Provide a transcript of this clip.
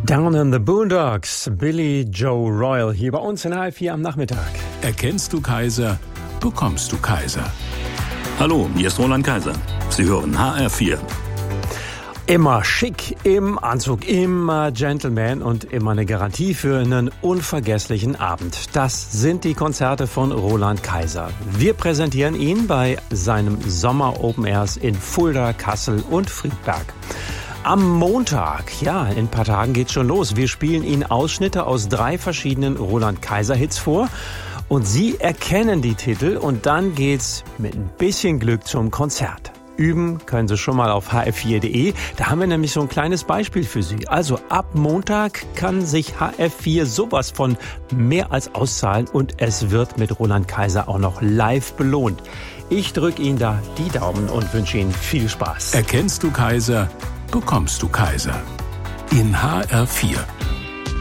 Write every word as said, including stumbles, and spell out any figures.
Down in the Boondocks, Billy Joe Royal hier bei uns in H F vier am Nachmittag. Erkennst du Kaiser, bekommst du Kaiser. Hallo, hier ist Roland Kaiser. Sie hören H R vier. Immer schick, im Anzug, immer Gentleman und immer eine Garantie für einen unvergesslichen Abend. Das sind die Konzerte von Roland Kaiser. Wir präsentieren ihn bei seinem Sommer Open Airs in Fulda, Kassel und Friedberg. Am Montag, ja, in ein paar Tagen geht's schon los. Wir spielen Ihnen Ausschnitte aus drei verschiedenen Roland-Kaiser-Hits vor. Und Sie erkennen die Titel und dann geht's mit ein bisschen Glück zum Konzert. Üben können Sie schon mal auf h f vier punkt de. Da haben wir nämlich so ein kleines Beispiel für Sie. Also ab Montag kann sich H F vier sowas von mehr als auszahlen und es wird mit Roland Kaiser auch noch live belohnt. Ich drücke Ihnen da die Daumen und wünsche Ihnen viel Spaß. Erkennst du Kaiser, bekommst du Kaiser. In H R vier.